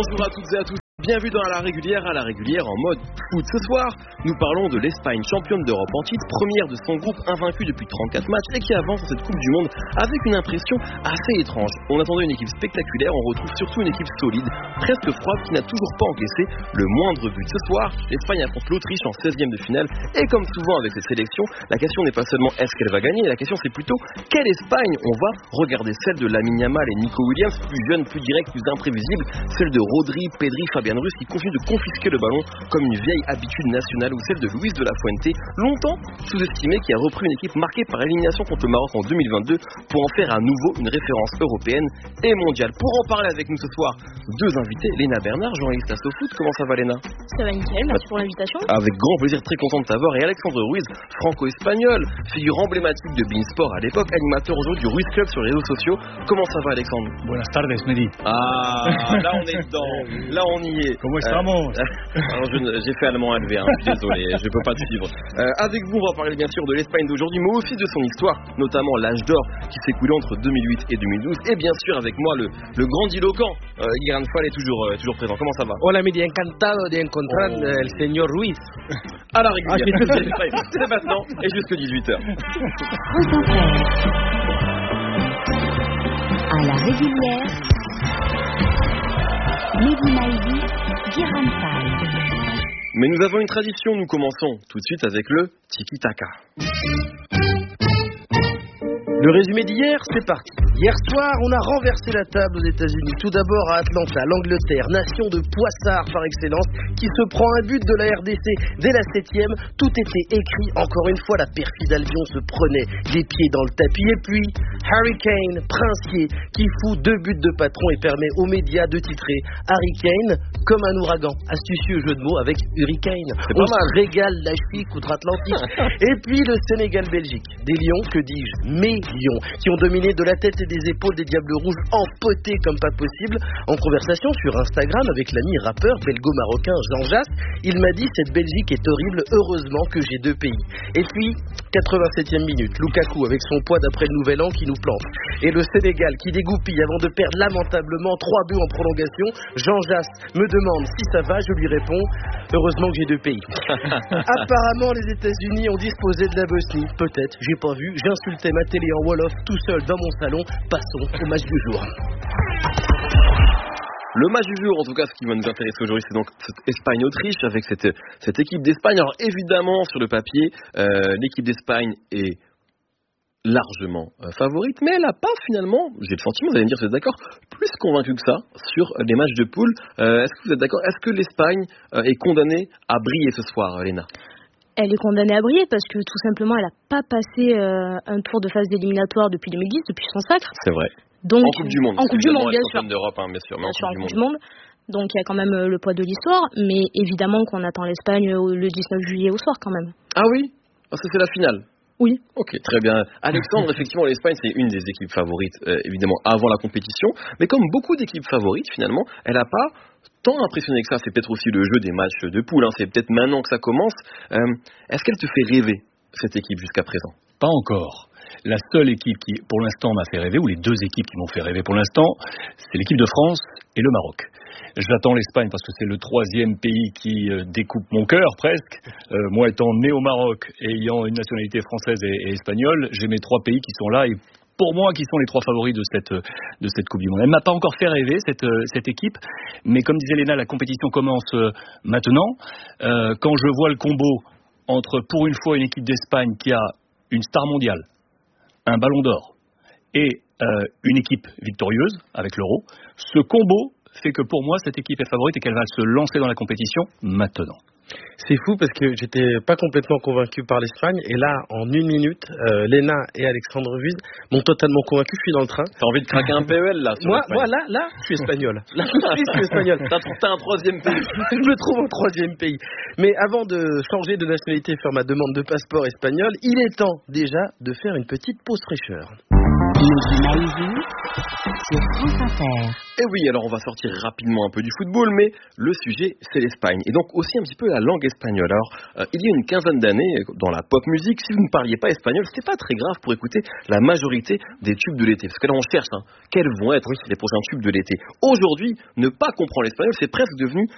Bonjour à toutes et à tous. Bienvenue dans la régulière en mode foot. Ce soir, nous parlons de l'Espagne, championne d'Europe en titre, première de son groupe, invaincue depuis 34 matchs et qui avance dans cette Coupe du Monde avec une impression assez étrange. On attendait une équipe spectaculaire, on retrouve surtout une équipe solide, presque froide, qui n'a toujours pas encaissé le moindre but. Ce soir, l'Espagne affronte l'Autriche en 16e de finale et comme souvent avec cette sélection, la question n'est pas seulement est-ce qu'elle va gagner, la question c'est plutôt quelle Espagne on va regarder, celle de Lamine Yamal et Nico Williams, plus jeune, plus direct, plus imprévisible, celle de Rodri, Pedri, Fabian Ruiz qui continue de confisquer le ballon comme une vieille habitude nationale, ou celle de Luis de la Fuente, longtemps sous-estimé, qui a repris une équipe marquée par l'élimination contre le Maroc en 2022 pour en faire à nouveau une référence européenne et mondiale. Pour en parler avec nous ce soir, deux invités, Léna Bernard, journaliste à SoFoot. Comment ça va, Léna? Ça va nickel, merci pour l'invitation. Avec grand plaisir, très content de t'avoir. Et Alexandre Ruiz, franco-espagnol, figure emblématique de Beansport à l'époque, animateur aujourd'hui du Ruiz Club sur les réseaux sociaux. Comment ça va, Alexandre? Buenas tardes, Mehdi. Ah, là on est dedans, là on y est. Comment estamos? Alors j'ai fait allemand LV, je suis désolé, je peux pas te suivre. Avec vous, on va parler bien sûr de l'Espagne d'aujourd'hui, mais aussi de son histoire, notamment l'âge d'or qui s'est écoulé entre 2008 et 2012. Et bien sûr, avec moi, le grandiloquent Igran Fall est toujours présent. Comment ça va? Hola, Mehdi, encantado de encontrar el señor Ruiz. À la régulière, c'est maintenant et jusque 18h. À la régulière, Mehdi Maizi, Igran Fall. Mais nous avons une tradition, nous commençons tout de suite avec le tiki-taka. Le résumé d'hier, c'est parti. Hier soir, on a renversé la table aux États-Unis. Tout d'abord à Atlanta, l'Angleterre, nation de poissards par excellence, qui se prend un but de la RDC dès la 7e. Tout était écrit. Encore une fois, la perfide Albion se prenait les pieds dans le tapis. Et puis, Harry Kane, princier, qui fout 2 buts de patron et permet aux médias de titrer Harry Kane comme un ouragan. Astucieux jeu de mots avec Hurricane. On se régale la cheville outre-Atlantique. Et puis, le Sénégal-Belgique. Des lions, que dis-je, mes lions, qui ont dominé de la tête et des épaules des Diables Rouges, empotés comme pas possible. En conversation sur Instagram avec l'ami rappeur belgo-marocain Jean Jass, il m'a dit: cette Belgique est horrible, heureusement que j'ai 2 pays. Et puis, 87e minute, Lukaku avec son poids d'après le Nouvel An qui nous plante. Et le Sénégal qui dégoupille avant de perdre lamentablement 3 buts en prolongation. Jean Jass me demande si ça va, je lui réponds: heureusement que j'ai 2 pays. Apparemment, les États-Unis ont disposé de la Bosnie. Peut-être, j'ai pas vu. J'insultais ma télé en Wolof tout seul dans mon salon. Passons au match du jour. Le match du jour, en tout cas, ce qui va nous intéresser aujourd'hui, c'est donc cette Espagne-Autriche avec cette équipe d'Espagne. Alors évidemment, sur le papier, l'équipe d'Espagne est largement favorite, mais elle n'a pas finalement, j'ai le sentiment, vous allez me dire si vous êtes d'accord, plus convaincu que ça sur les matchs de poule. Est-ce que vous êtes d'accord? Est-ce que l'Espagne est condamnée à briller ce soir, Léna? Elle est condamnée à briller parce que tout simplement elle n'a pas passé un tour de phase éliminatoire depuis 2010, depuis son sacre. C'est vrai. Donc, en Coupe du Monde. En Coupe du Monde, bien sûr. d'Europe, bien sûr. Mais bien sûr, en Coupe du Monde. Donc il y a quand même le poids de l'histoire, mais évidemment qu'on attend l'Espagne le 19 juillet au soir quand même. Ah oui? Parce que c'est la finale? Oui. Ok, très bien. Alexandre, effectivement, l'Espagne, c'est une des équipes favorites, évidemment, avant la compétition. Mais comme beaucoup d'équipes favorites, finalement, elle n'a pas tant impressionné que ça. C'est peut-être aussi le jeu des matchs de poule. C'est peut-être maintenant que ça commence. Est-ce qu'elle te fait rêver, cette équipe, jusqu'à présent? Pas encore. La seule équipe qui, pour l'instant, m'a fait rêver, ou les deux équipes qui m'ont fait rêver pour l'instant, c'est l'équipe de France et le Maroc. J'attends l'Espagne parce que c'est le 3e pays qui découpe mon cœur, presque. Moi, étant né au Maroc et ayant une nationalité française et espagnole, j'ai mes 3 pays qui sont là et pour moi, qui sont les 3 favoris de cette Coupe du Monde. Elle ne m'a pas encore fait rêver, cette équipe, mais comme disait Léna, la compétition commence maintenant. Quand je vois le combo entre, pour une fois, une équipe d'Espagne qui a une star mondiale, un ballon d'or et une équipe victorieuse avec l'Euro, ce combo fait que pour moi cette équipe est favorite et qu'elle va se lancer dans la compétition maintenant. C'est fou parce que j'étais pas complètement convaincu par l'Espagne et là en 1 minute Léna et Alexandre Ruiz m'ont totalement convaincu. Je suis dans le train. T'as envie de craquer un PEL là? Moi là je suis espagnol. Là je suis espagnol. T'as un 3e pays. Je me trouve en 3e pays. Mais avant de changer de nationalité et faire ma demande de passeport espagnol, il est temps déjà de faire une petite pause fraîcheur. Mehdi Maizi sur France Inter. Et oui, alors on va sortir rapidement un peu du football, mais le sujet c'est l'Espagne. Et donc aussi un petit peu la langue espagnole. Alors, il y a une quinzaine d'années, dans la pop musique, si vous ne parliez pas espagnol, c'était pas très grave pour écouter la majorité des tubes de l'été. Parce que là on cherche, quels vont être les prochains tubes de l'été. Aujourd'hui, ne pas comprendre l'espagnol, c'est presque devenu